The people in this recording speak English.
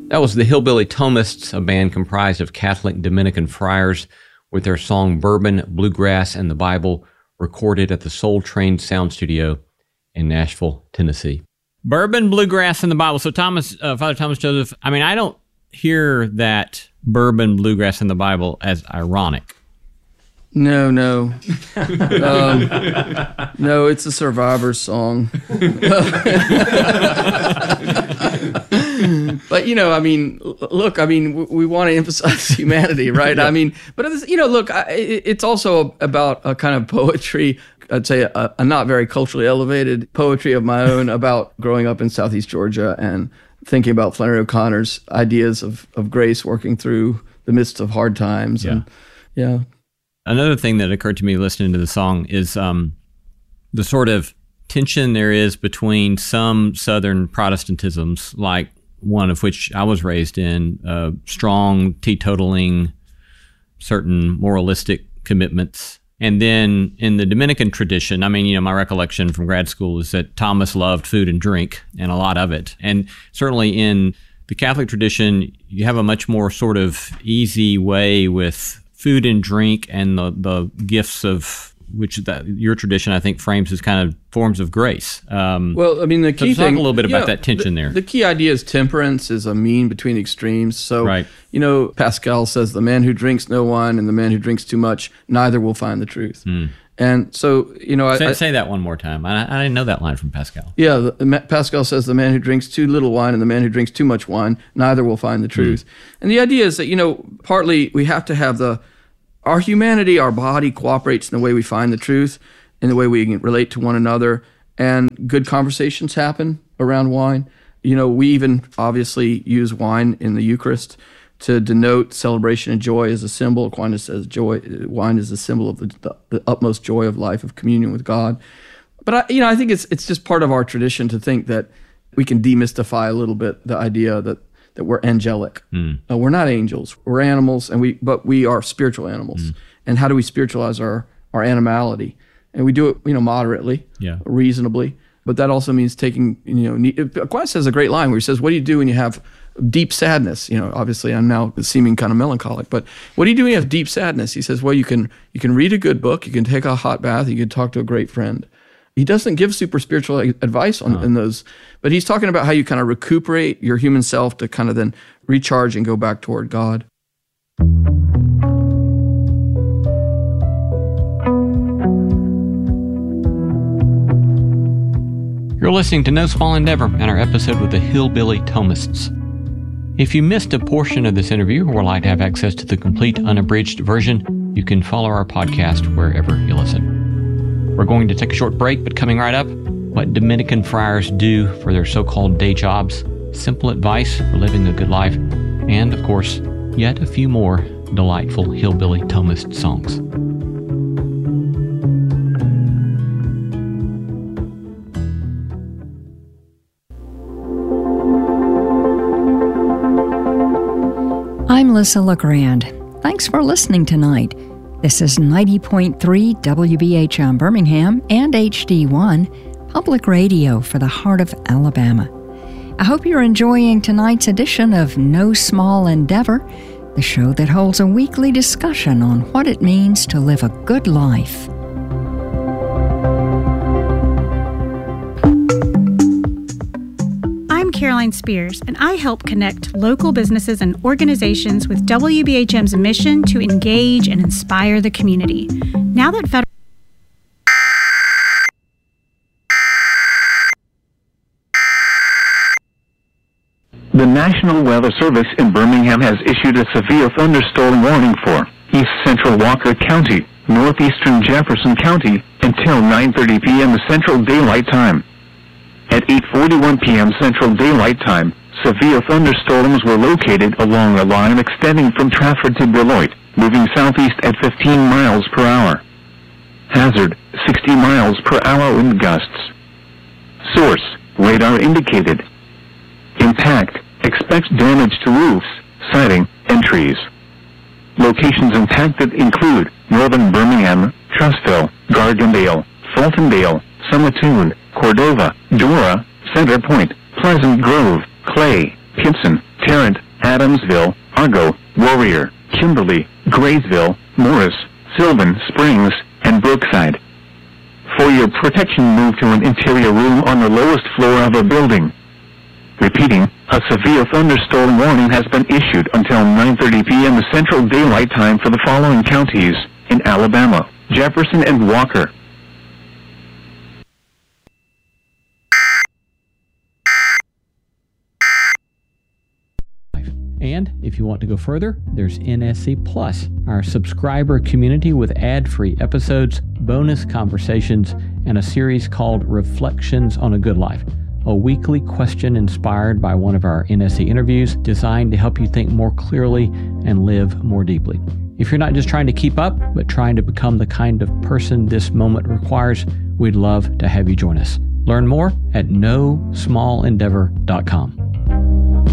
That was the Hillbilly Thomists, a band comprised of Catholic Dominican friars, with their song Bourbon, Bluegrass, and the Bible, recorded at the Soul Train Sound Studio in Nashville, Tennessee. Bourbon, Bluegrass, and the Bible. So Father Thomas Joseph, I mean, I don't hear that Bourbon, Bluegrass, and the Bible as ironic. No. No, it's a Survivor song. But, I mean, look, we want to emphasize humanity, right? Yeah. I mean, but, look, it's also about a kind of poetry, I'd say a not very culturally elevated poetry of my own about growing up in Southeast Georgia and thinking about Flannery O'Connor's ideas of grace working through the midst of hard times. Yeah. And, yeah. Another thing that occurred to me listening to the song is the sort of tension there is between some Southern Protestantisms, like one of which I was raised in, strong teetotaling, certain moralistic commitments. And then in the Dominican tradition, I mean, my recollection from grad school is that Thomas loved food and drink, and a lot of it. And certainly in the Catholic tradition, you have a much more sort of easy way with food and drink and the gifts of which your tradition, I think, frames as kind of forms of grace. Well, I mean, the key thing... Talk a little bit about that tension there. The key idea is temperance is a mean between extremes. So, right. Pascal says the man who drinks no wine and the man who drinks too much, neither will find the truth. And so, Say that one more time. I didn't know that line from Pascal. Yeah, Pascal says the man who drinks too little wine and the man who drinks too much wine, neither will find the truth. And the idea is that, partly we have to have our humanity, our body cooperates in the way we find the truth, in the way we relate to one another, and good conversations happen around wine. We even obviously use wine in the Eucharist to denote celebration and joy as a symbol. Aquinas says wine is a symbol of the utmost joy of life, of communion with God. But I think it's just part of our tradition to think that we can demystify a little bit the idea that we're angelic. We're not angels. We're animals, but we are spiritual animals. And how do we spiritualize our animality? And we do it, moderately, reasonably. But that also means taking, Aquinas has a great line where he says, what do you do when you have deep sadness? Obviously I'm now seeming kind of melancholic, but what do you do when you have deep sadness? He says, well, you can read a good book, you can take a hot bath, you can talk to a great friend. He doesn't give super spiritual advice in those, but he's talking about how you kind of recuperate your human self to kind of then recharge and go back toward God. You're listening to No Small Endeavor and our episode with the Hillbilly Thomists. If you missed a portion of this interview or would like to have access to the complete unabridged version, you can follow our podcast wherever you listen. We're going to take a short break, but coming right up, what Dominican friars do for their so-called day jobs, simple advice for living a good life, and, of course, yet a few more delightful Hillbilly Thomist songs. I'm Lissa LeGrand. Thanks for listening tonight. This is 90.3 WBHM Birmingham and HD1, public radio for the heart of Alabama. I hope you're enjoying tonight's edition of No Small Endeavor, the show that holds a weekly discussion on what it means to live a good life. I'm Caroline Spears, and I help connect local businesses and organizations with WBHM's mission to engage and inspire the community. Now that federal The National Weather Service in Birmingham has issued a severe thunderstorm warning for East Central Walker County, Northeastern Jefferson County, until 9:30 p.m. Central Daylight Time. At 8:41 p.m. Central Daylight Time, severe thunderstorms were located along a line extending from Trafford to Beloit, moving southeast at 15 miles per hour. Hazard, 60 miles per hour wind gusts. Source, radar indicated. Impact, expect damage to roofs, siding, and trees. Locations impacted include northern Birmingham, Trussville, Gardendale, Fultondale, Summatoon, Cordova, Dora, Center Point, Pleasant Grove, Clay, Pinson, Tarrant, Adamsville, Argo, Warrior, Kimberly, Graysville, Morris, Sylvan Springs, and Brookside. For your protection, move to an interior room on the lowest floor of a building. Repeating, a severe thunderstorm warning has been issued until 9:30 p.m. Central Daylight Time for the following counties in Alabama: Jefferson and Walker. And if you want to go further, there's NSC Plus, our subscriber community with ad-free episodes, bonus conversations, and a series called Reflections on a Good Life, a weekly question inspired by one of our NSC interviews designed to help you think more clearly and live more deeply. If you're not just trying to keep up, but trying to become the kind of person this moment requires, we'd love to have you join us. Learn more at nosmallendeavor.com.